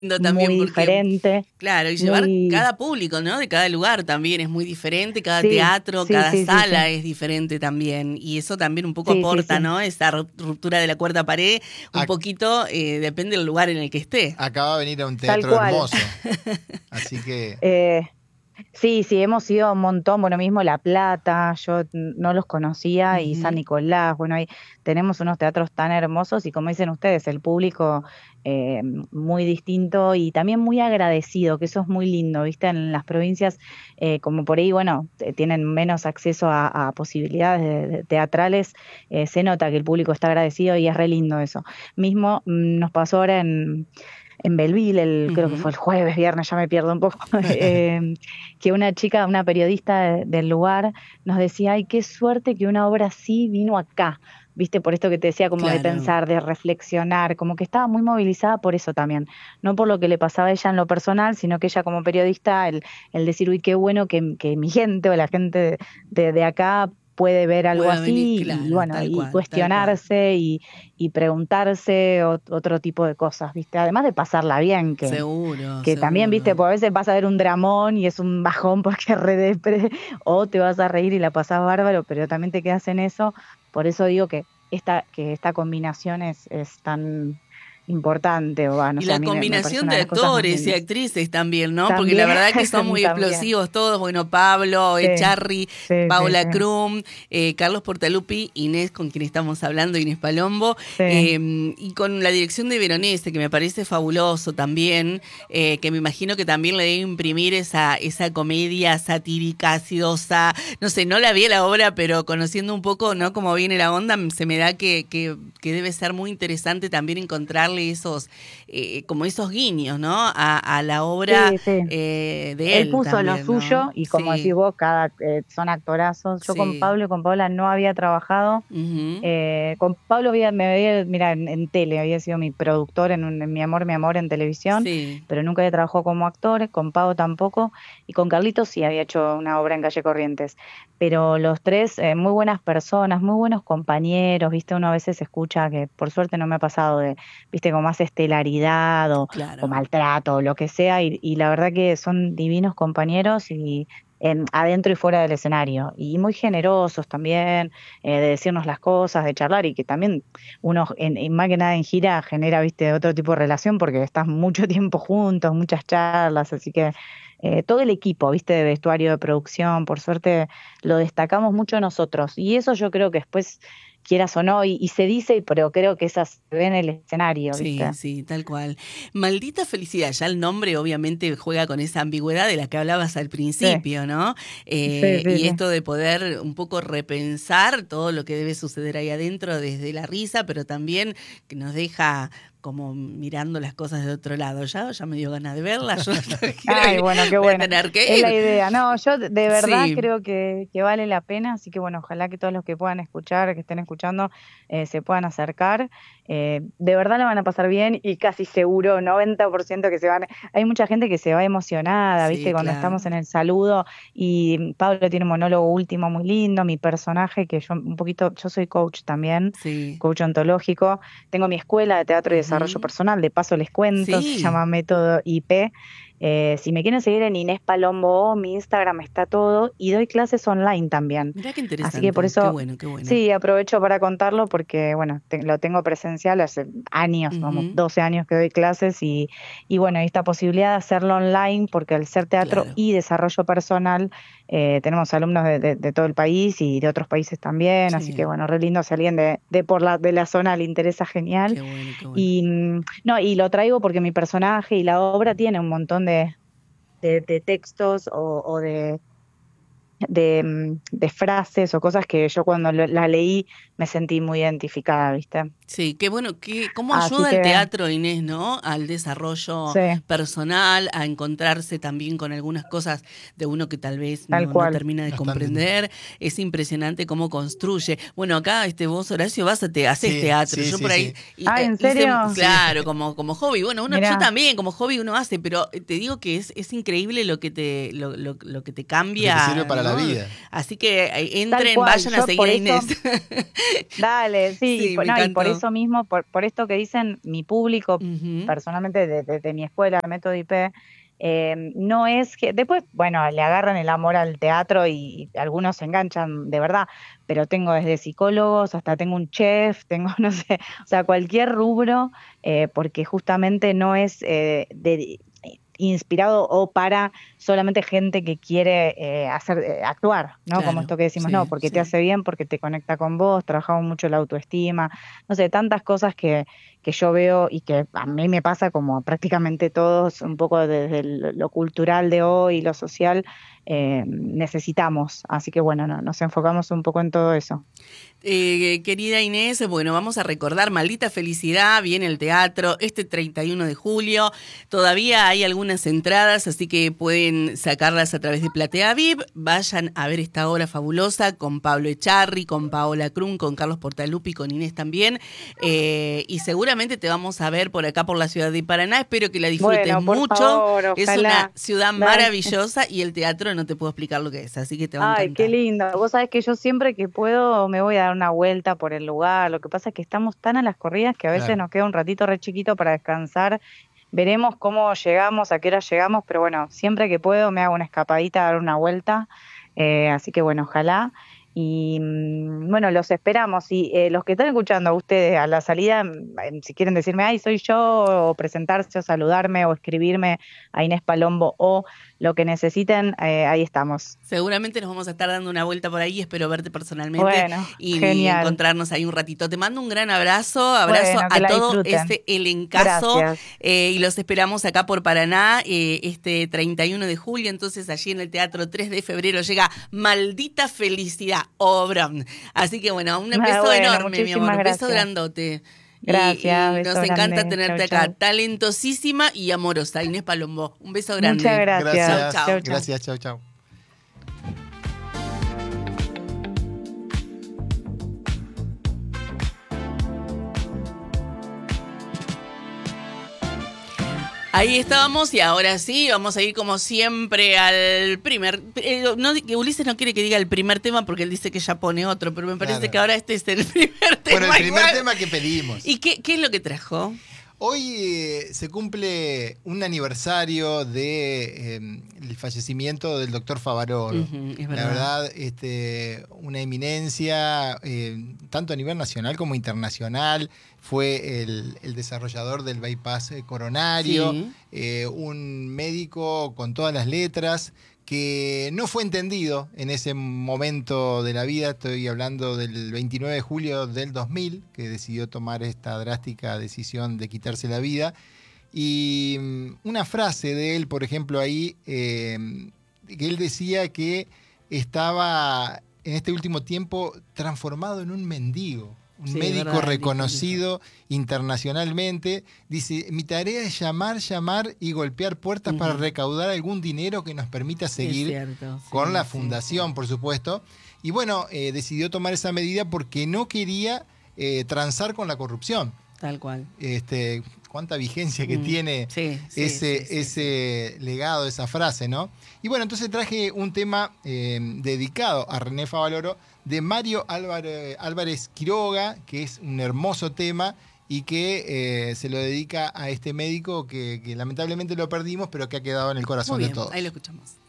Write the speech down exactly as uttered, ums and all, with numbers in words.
también muy porque, diferente. claro, y llevar muy... cada público, ¿no? De cada lugar también es muy diferente, cada Sí, teatro, sí, cada sí, sí, sala sí. es diferente también, y eso también un poco Sí, sí, aporta, sí. ¿no? Esa ru- ruptura de la cuarta pared, un Ac- poquito eh, depende del lugar en el que esté. Acaba de venir a un Tal teatro cual. hermoso. Así que. Eh, Sí, sí, hemos ido a un montón, bueno, mismo La Plata, yo n- no los conocía, y San Ujú. Nicolás, bueno, ahí tenemos unos teatros tan hermosos y como dicen ustedes, el público eh, muy distinto y también muy agradecido, que eso es muy lindo, ¿viste? En las provincias, eh, como por ahí, bueno, te- tienen menos acceso a, a posibilidades de- de teatrales, eh, se nota que el público está agradecido y es re lindo eso. Mismo mm, nos pasó ahora en en Belleville, el, creo que Ujú. fue el jueves, viernes, ya me pierdo un poco, eh, que una chica, una periodista de- del lugar, nos decía, ay, qué suerte que una obra así vino acá, viste, por esto que te decía, como de Claro. pensar, de reflexionar, como que estaba muy movilizada por eso también, no por lo que le pasaba a ella en lo personal, sino que ella como periodista, el, el decir, uy, qué bueno que, que mi gente o la gente de, de acá puede ver algo Pueda venir, así y claro, bueno, tal y cual, tal cual. cuestionarse y, y preguntarse ot- otro tipo de cosas, ¿viste? Además de pasarla bien, que, Seguro, que también, ¿viste? seguro. Porque a veces vas a ver un dramón y es un bajón porque es re depre, o te vas a reír y la pasás bárbaro, pero también te quedas en eso. Por eso digo que esta, que esta combinación es, es tan importante, o va, no Y sé, a la mí me, me parece combinación una de de las cosas más actores y lindas. actrices también, ¿no? Porque la También, verdad que son muy también. explosivos todos. Bueno, Pablo, Sí, Echarri, sí, sí, Paula sí. Krum, eh, Carlos Portalupi, Inés, con quien estamos hablando, Inés Palombo, Sí. eh, y con la dirección de Veronese, que me parece fabuloso también, eh, que me imagino que también le debe imprimir esa, esa comedia satírica, acidosa. No sé, no la vi la obra, pero conociendo un poco, ¿no? Cómo viene la onda, se me da que, que, que debe ser muy interesante también encontrarle esos, eh, como esos guiños, ¿no? A, a la obra Sí, sí. eh, de Él él puso lo también, ¿no? suyo y como decís Sí, vos, cada, eh, son actorazos. Yo con sí. Pablo y con Paula no había trabajado. Ujú. Eh, con Pablo había, me había, mira, en, en tele, había sido mi productor en, un- en Mi Amor, Mi Amor en televisión, Sí. pero nunca había trabajado como actor, con Pau tampoco, y con Carlitos sí había hecho una obra en Calle Corrientes. Pero los tres, eh, muy buenas personas, muy buenos compañeros, viste, uno a veces escucha que por suerte no me ha pasado de, viste, con más estelaridad o, o Claro. maltrato o lo que sea, y, y la verdad que son divinos compañeros y en, adentro y fuera del escenario, y muy generosos también, eh, de decirnos las cosas, de charlar, y que también uno, en, en más que nada en gira, genera, viste, otro tipo de relación porque estás mucho tiempo juntos, muchas charlas, así que eh, todo el equipo, viste, de vestuario, de producción, por suerte lo destacamos mucho nosotros, y eso yo creo que después, quieras o no, y, y se dice, pero creo que esas se ve en el escenario, Sí, viste. sí, tal cual. Maldita felicidad, ya el nombre obviamente juega con esa ambigüedad de la que hablabas al Sí, principio, ¿no? sí, Eh, sí, y sí. esto de poder un poco repensar todo lo que debe suceder ahí adentro desde la risa, pero también que nos deja como mirando las cosas de otro lado. Ya, ya me dio ganas de verla, yo quiero Ay, ir, bueno, qué voy a bueno. tener que Es la ir. idea. No, yo de de verdad Sí, creo que, que vale la pena, así que bueno, ojalá que todos los que puedan escuchar, que estén escuchando, eh, se puedan acercar. Eh, de verdad la van a pasar bien y casi seguro, noventa por ciento que se van. Hay mucha gente que se va emocionada, ¿viste? sí, Cuando estamos claro. en el saludo y Pablo tiene un monólogo último muy lindo, mi personaje, que yo un poquito, yo soy coach también, Sí. coach ontológico, tengo mi escuela de teatro y desarrollo Ujú. personal, de paso les cuento, se Sí. llama Método I P. Eh, si me quieren seguir en Inés Palombo, mi Instagram está todo y doy clases online también. Mirá qué Así que por interesante, qué eso, bueno, qué bueno. sí, aprovecho para contarlo porque, bueno, te- lo tengo presencial hace años, como Ujú. doce años que doy clases y, y bueno, esta posibilidad de hacerlo online porque al ser teatro Claro. y desarrollo personal, eh, tenemos alumnos de, de- de todo el país y de otros países también, así que Sí, bueno, re lindo, si a alguien de, de por la, de la zona le interesa, genial. qué bueno, qué bueno. Y mm, no, y lo traigo porque mi personaje y la obra tiene un montón de, de, de textos o, o de, de, mm, de frases o cosas que yo cuando lo- la leí me sentí muy identificada, ¿viste? Sí, qué bueno, que, cómo Así ayuda el que teatro, Inés, ¿no? Al desarrollo sí, personal, a encontrarse también con algunas cosas de uno que tal vez tal no, no cual. termina de No están. comprender. Es impresionante cómo construye. Bueno, acá este vos, Horacio, vas a te haces Sí, teatro. sí, Yo sí, por ahí sí. y- Ah, eh, ¿en hice, serio? Sí. claro, como, como hobby. Bueno, uno, yo Mirá, también, como hobby uno hace, pero te digo que es, es increíble lo que te, lo, lo, lo que te Lo que te sirve cambia, para la la vida. Así que eh, entren, cual, vayan a seguir a Inés. Dale, sí, Sí, y, por, me no, y por encantó. eso mismo, por, por esto que dicen, mi público, Ujú. personalmente desde de, de mi escuela, Método I P, eh, no es que, después, bueno, le agarran el amor al teatro y, y algunos se enganchan de verdad, pero tengo desde psicólogos hasta tengo un chef, tengo, no sé, o sea, cualquier rubro, eh, porque justamente no es eh, de, inspirado o para solamente gente que quiere eh, hacer eh, actuar, ¿no? Claro, Como esto que decimos, sí, no, porque sí. te hace bien, porque te conecta con vos, trabajamos mucho la autoestima, no sé, tantas cosas que, que yo veo y que a mí me pasa como a prácticamente todos, un poco desde lo, lo cultural de hoy, lo social, eh, necesitamos. Así que bueno, no, nos enfocamos un poco en todo eso. Eh, querida Inés, bueno, vamos a recordar Maldita Felicidad, viene el teatro este treinta y uno de julio, todavía hay algunas entradas, así que pueden sacarlas a través de Platea V I P, vayan a ver esta obra fabulosa con Pablo Echarri, con Paola Krum, con Carlos Portalupi, con Inés también, eh, y seguramente te vamos a ver por acá por la ciudad de Paraná, espero que la disfrutes Bueno, por mucho, favor, es ojalá. una ciudad Dale. maravillosa y el teatro no te puedo explicar lo que es, así que te va a Ay, encantar. qué lindo. Vos sabés que yo siempre que puedo me voy a dar una vuelta por el lugar. Lo que pasa es que estamos tan a las corridas que a veces Claro. nos queda un ratito re chiquito para descansar. Veremos cómo llegamos, a qué hora llegamos, pero bueno, siempre que puedo me hago una escapadita a dar una vuelta. Eh, así que bueno, ojalá. Y mm, bueno, los esperamos. Y eh, los que están escuchando a ustedes a la salida, mm, si quieren decirme, ay, soy yo, o presentarse, o saludarme, o escribirme a Inés Palombo, o lo que necesiten, eh, ahí estamos. Seguramente nos vamos a estar dando una vuelta por ahí, espero verte personalmente Bueno, y, y genial. encontrarnos ahí un ratito. Te mando un gran abrazo, abrazo Bueno, que a la todo disfruten. ese elencazo Gracias. eh, y los esperamos acá por Paraná eh, este treinta y uno de julio, entonces allí en el Teatro tres de febrero llega Maldita Felicidad, obrón. Así que bueno, un beso Ah, bueno, enorme, mi amor, un beso gracias. grandote. Gracias, y, y beso nos encanta grande. tenerte Chau, acá, chau. talentosísima y amorosa, Inés Palombo. Un beso grande. Muchas gracias. Gracias. Chau, chau. Gracias, chau, chau. Ahí estábamos y ahora sí, vamos a ir como siempre al primer... Eh, no, Ulises no quiere que diga el primer tema porque él dice que ya pone otro, pero me parece Claro. que ahora este es el primer tema. Bueno, el primer igual. tema que pedimos. ¿Y qué, qué es lo que trajo? Hoy eh, se cumple un aniversario de eh, el fallecimiento del doctor Favarolo. Uh-huh, es La verdad. verdad, este, una eminencia, eh, tanto a nivel nacional como internacional. Fue el, el desarrollador del bypass coronario, Sí. eh, un médico con todas las letras, que no fue entendido en ese momento de la vida. Estoy hablando del veintinueve de julio del dos mil, que decidió tomar esta drástica decisión de quitarse la vida. Y una frase de él, por ejemplo, ahí, eh, que él decía que estaba en este último tiempo transformado en un mendigo. Un Sí, médico verdad, reconocido internacionalmente. Dice, mi tarea es llamar, llamar y golpear puertas uh-huh. para recaudar algún dinero que nos permita seguir cierto, sí, con la sí, fundación, sí. por supuesto. Y bueno, eh, decidió tomar esa medida porque no quería eh, transar con la corrupción. Tal cual. Este, cuánta vigencia que mm. tiene sí, sí, ese, sí, sí, ese sí. legado, esa frase, ¿no? Y bueno, entonces traje un tema eh, dedicado a René Favaloro de Mario Álvarez, Álvarez Quiroga, que es un hermoso tema y que eh, se lo dedica a este médico que, que lamentablemente lo perdimos, pero que ha quedado en el corazón Muy bien, de todos. Ahí lo escuchamos.